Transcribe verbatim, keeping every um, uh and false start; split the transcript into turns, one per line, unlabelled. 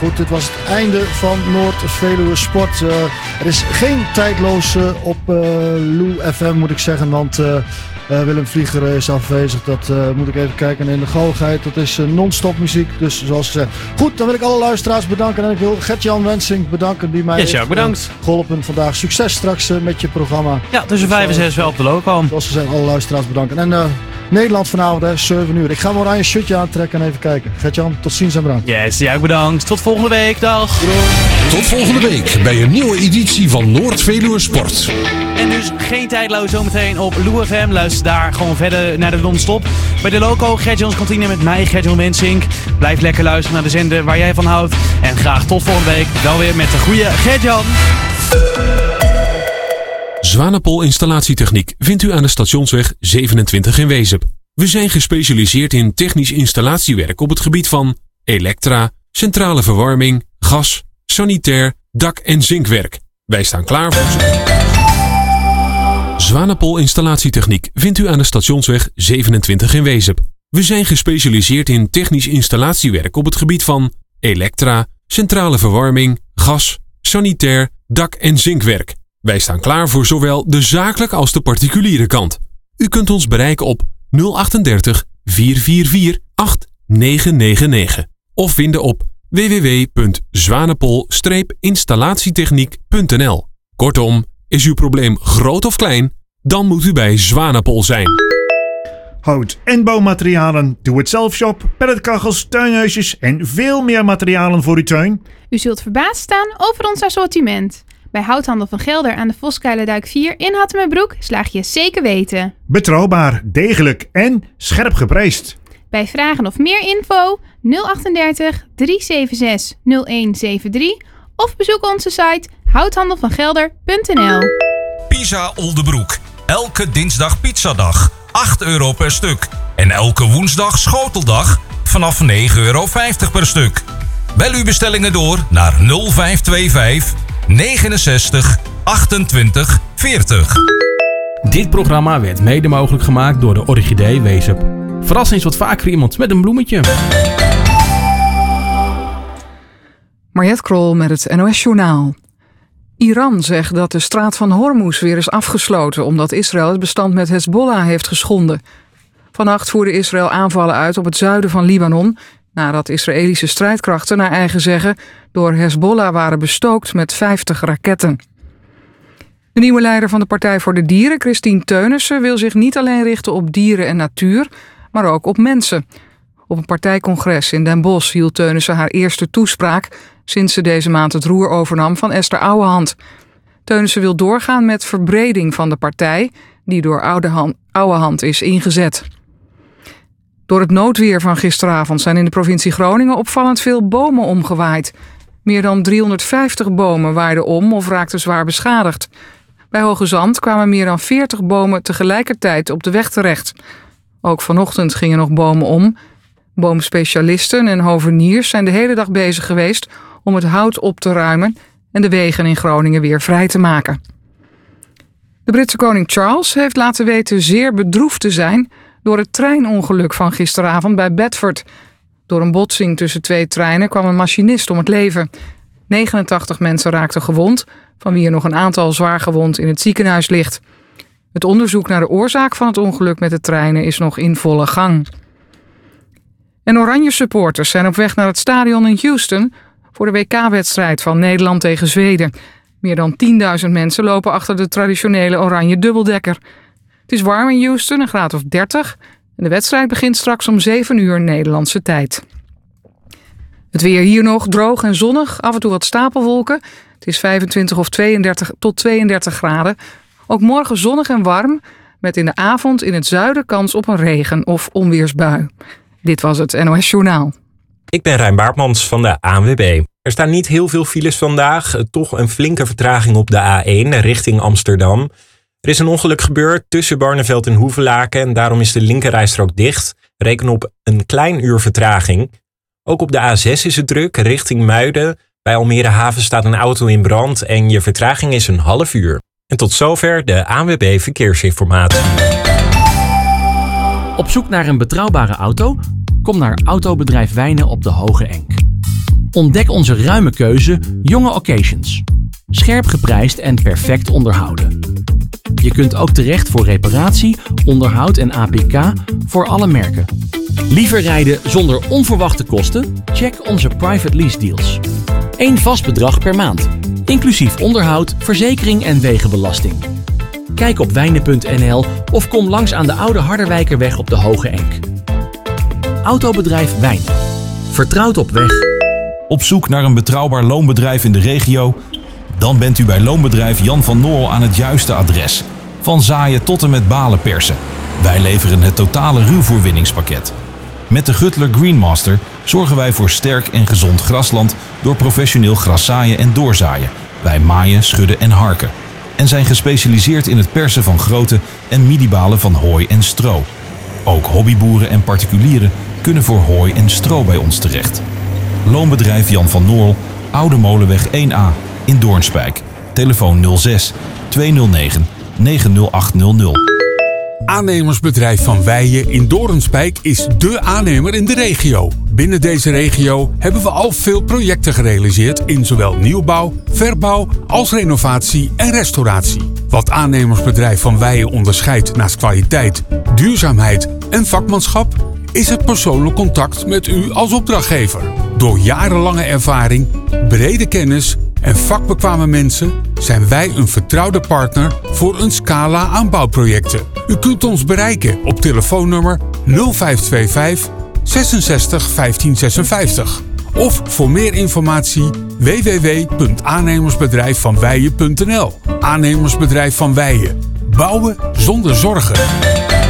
goed, dit was het einde van Noord-Veluwe Sport. Uh, er is geen tijdloze op uh, Lou F M, moet ik zeggen, want uh, uh, Willem Vlieger is afwezig. Dat uh, moet ik even kijken. En in de gauwigheid, dat is uh, non-stop muziek, dus zoals gezegd. Goed, dan wil ik alle luisteraars bedanken en ik wil Gert-Jan Wensink bedanken die mij
yes, ja, bedankt.
Uh, geholpen vandaag. Succes straks uh, met je programma.
Ja, tussen vijf en zes wel op de loco.
Zoals gezegd, alle luisteraars bedanken. En uh, Nederland vanavond, hè, zeven uur. Ik ga mijn oranje shirtje aantrekken en even kijken. Gert-Jan, tot ziens en bedankt.
Yes, ja, bedankt. Tot volgende week. Dag.
Tot volgende week bij een nieuwe editie van Noord-Veluwe Sport.
En dus geen tijdloos zometeen op Lou F M. Luister daar gewoon verder naar de non-stop. Bij de loco, Gert-Jans kantine met mij, Gert-Jan Wensink. Blijf lekker luisteren naar de zender waar jij van houdt. En graag tot volgende week. Wel weer met de goede Gert-Jan.
Zwanenpol Installatietechniek vindt u aan de Stationsweg zevenentwintig in Wezep. We zijn gespecialiseerd in technisch installatiewerk op het gebied van elektra, centrale verwarming, gas, sanitair, dak- en zinkwerk. Wij staan klaar voor Zwanenpol Installatietechniek vindt u aan de Stationsweg zevenentwintig in Wezep. We zijn gespecialiseerd in technisch installatiewerk op het gebied van elektra, centrale verwarming, gas, sanitair, dak- en zinkwerk. Wij staan klaar voor zowel de zakelijke als de particuliere kant. U kunt ons bereiken op nul drieënachtig, vier vier vier, acht negen negen negen of vinden op w w w punt zwanenpol installatietechniek punt n l. Kortom, is uw probleem groot of klein, dan moet u bij Zwanenpol zijn.
Hout- en bouwmaterialen, doe-het-zelf-shop, pelletkachels, tuinhuisjes en veel meer materialen voor uw tuin.
U zult verbaasd staan over ons assortiment. Bij Houthandel van Gelder aan de Voskuilendijk vier in Hattemerbroek slaag je zeker weten.
Betrouwbaar, degelijk en scherp geprijsd.
Bij vragen of meer info nul drieënachtig, drie zeven zes, nul een zeven drie of bezoek onze site houthandel van gelder punt n l.
Pisa Oldebroek. Elke dinsdag pizzadag. acht euro per stuk. En elke woensdag schoteldag vanaf negen euro vijftig per stuk. Bel uw bestellingen door naar nul vijf twee vijf, negenenzestig, achtentwintig, veertig.
Dit programma werd mede mogelijk gemaakt door de Orchidee Wezep. Verras eens wat vaker iemand met een bloemetje.
Mariette Krol met het N O S Journaal. Iran zegt dat de straat van Hormuz weer is afgesloten omdat Israël het bestand met Hezbollah heeft geschonden. Vannacht voerde Israël aanvallen uit op het zuiden van Libanon nadat Israëlische strijdkrachten naar eigen zeggen door Hezbollah waren bestookt met vijftig raketten. De nieuwe leider van de Partij voor de Dieren, Christine Teunissen, wil zich niet alleen richten op dieren en natuur, maar ook op mensen. Op een partijcongres in Den Bosch hield Teunissen haar eerste toespraak sinds ze deze maand het roer overnam van Esther Ouwehand. Teunissen wil doorgaan met verbreding van de partij, die door Ouwehand is ingezet. Door het noodweer van gisteravond zijn in de provincie Groningen opvallend veel bomen omgewaaid. Meer dan driehonderdvijftig bomen waaiden om of raakten zwaar beschadigd. Bij Hoge Zand kwamen meer dan veertig bomen tegelijkertijd op de weg terecht. Ook vanochtend gingen nog bomen om. Boomspecialisten en hoveniers zijn de hele dag bezig geweest om het hout op te ruimen en de wegen in Groningen weer vrij te maken. De Britse koning Charles heeft laten weten zeer bedroefd te zijn door het treinongeluk van gisteravond bij Bedford. Door een botsing tussen twee treinen kwam een machinist om het leven. negenentachtig mensen raakten gewond, van wie er nog een aantal zwaar gewond in het ziekenhuis ligt. Het onderzoek naar de oorzaak van het ongeluk met de treinen is nog in volle gang. En Oranje supporters zijn op weg naar het stadion in Houston voor de W K-wedstrijd van Nederland tegen Zweden. Meer dan tienduizend mensen lopen achter de traditionele oranje dubbeldekker. Het is warm in Houston, een graad of dertig. En de wedstrijd begint straks om zeven uur Nederlandse tijd. Het weer hier nog, droog en zonnig, af en toe wat stapelwolken. Het is vijfentwintig of tweeëndertig tot tweeëndertig graden. Ook morgen zonnig en warm, met in de avond in het zuiden kans op een regen- of onweersbui. Dit was het N O S Journaal.
Ik ben Rijn Baartmans van de A N W B. Er staan niet heel veel files vandaag. Toch een flinke vertraging op de A één richting Amsterdam. Er is een ongeluk gebeurd tussen Barneveld en Hoevelaken en daarom is de linkerrijstrook dicht. Reken op een klein uur vertraging. Ook op de A zes is het druk richting Muiden. Bij Almere Haven staat een auto in brand en je vertraging is een half uur. En tot zover de A N W B Verkeersinformatie.
Op zoek naar een betrouwbare auto? Kom naar Autobedrijf Wijnen op de Hoge Enk. Ontdek onze ruime keuze jonge occasions. Scherp geprijsd en perfect onderhouden. Je kunt ook terecht voor reparatie, onderhoud en A P K voor alle merken. Liever rijden zonder onverwachte kosten? Check onze private lease deals. Eén vast bedrag per maand, inclusief onderhoud, verzekering en wegenbelasting. Kijk op wijnen punt n l of kom langs aan de Oude Harderwijkerweg op de Hoge Enk. Autobedrijf Wijnen. Vertrouwd op weg.
Op zoek naar een betrouwbaar loonbedrijf in de regio? Dan bent u bij Loonbedrijf Jan van Noorl aan het juiste adres. Van zaaien tot en met balen persen. Wij leveren het totale ruwvoerwinningspakket. Met de Gutler Greenmaster zorgen wij voor sterk en gezond grasland door professioneel graszaaien en doorzaaien. Wij maaien, schudden en harken. En zijn gespecialiseerd in het persen van grote en midibalen van hooi en stro. Ook hobbyboeren en particulieren kunnen voor hooi en stro bij ons terecht. Loonbedrijf Jan van Noorl, Oude Molenweg één A in Doornspijk. Telefoon nul zes tweehonderd negen negen nul acht nul nul.
Aannemersbedrijf Van Weijen in Doornspijk is dé aannemer in de regio. Binnen deze regio hebben we al veel projecten gerealiseerd in zowel nieuwbouw, verbouw als renovatie en restauratie. Wat aannemersbedrijf Van Weijen onderscheidt naast kwaliteit, duurzaamheid en vakmanschap is het persoonlijk contact met u als opdrachtgever. Door jarenlange ervaring, brede kennis en vakbekwame mensen zijn wij een vertrouwde partner voor een scala aan bouwprojecten. U kunt ons bereiken op telefoonnummer nul vijf twee vijf zesenzestig vijftien zesenvijftig of voor meer informatie w w w punt aannemersbedrijf van weijen punt n l. Aannemersbedrijf Van Weijen. Bouwen zonder zorgen.